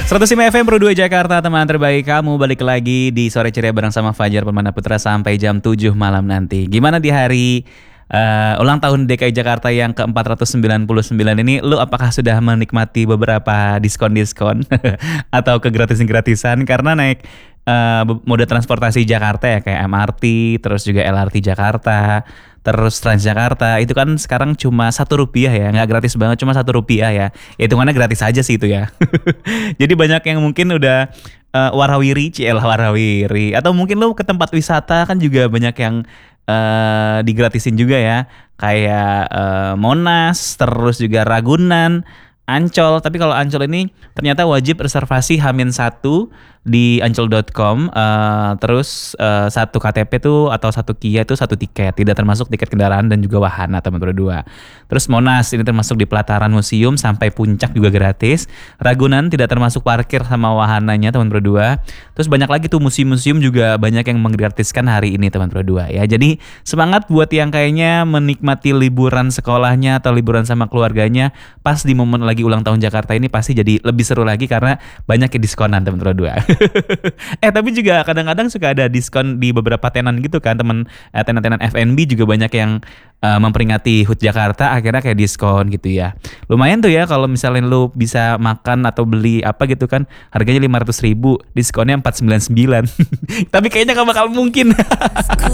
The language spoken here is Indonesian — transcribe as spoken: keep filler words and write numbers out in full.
seratus lima F M Pro dua Jakarta, teman terbaik kamu. Balik lagi di Sore Ceria bareng sama Fajar Permana Putra sampai jam tujuh malam nanti. Gimana di hari uh, ulang tahun D K I Jakarta yang ke empat ratus sembilan puluh sembilan ini, lu apakah sudah menikmati beberapa diskon-diskon atau kegratisan-gratisan karena naik uh, moda transportasi Jakarta ya, kayak M R T, terus juga L R T Jakarta, terus Transjakarta itu kan sekarang cuma satu rupiah ya, nggak gratis banget, cuma satu rupiah ya. Ya hitungannya gratis aja sih itu ya. Jadi banyak yang mungkin udah uh, warawiri, cielah warawiri, atau mungkin lo ke tempat wisata kan juga banyak yang uh, digratisin juga ya, kayak uh, Monas, terus juga Ragunan, Ancol. Tapi kalau Ancol ini ternyata wajib reservasi H minus satu di ancol dot com, uh, terus uh, satu K T P tuh atau satu Kia itu satu tiket, tidak termasuk tiket kendaraan dan juga wahana, teman berdua. Terus Monas ini termasuk di pelataran museum sampai puncak juga gratis. Ragunan tidak termasuk parkir sama wahananya, teman berdua. Terus banyak lagi tuh museum-museum juga banyak yang menggratiskan hari ini, teman berdua ya. Jadi semangat buat yang kayaknya menikmati liburan sekolahnya atau liburan sama keluarganya pas di momen lagi ulang tahun Jakarta ini, pasti jadi lebih seru lagi karena banyak ya diskonan, teman berdua. eh tapi juga kadang-kadang suka ada diskon di beberapa tenan gitu kan, teman. eh, tenan-tenan F and B juga banyak yang uh, memperingati H U T Jakarta akhirnya kayak diskon gitu ya. Lumayan tuh ya kalau misalnya lu bisa makan atau beli apa gitu kan, harganya lima ratus ribu, diskonnya empat ratus sembilan puluh sembilan. Tapi kayaknya gak bakal mungkin.